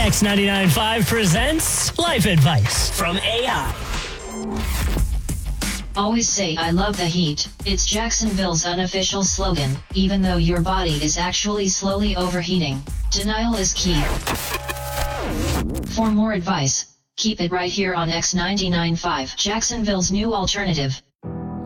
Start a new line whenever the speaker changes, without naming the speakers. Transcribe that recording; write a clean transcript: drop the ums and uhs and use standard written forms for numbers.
X99.5 presents Life Advice from AI.
Always say I love the heat. It's Jacksonville's unofficial slogan, even though your body is actually slowly overheating. Denial is key. For more advice, keep it right here on X99.5, Jacksonville's new alternative.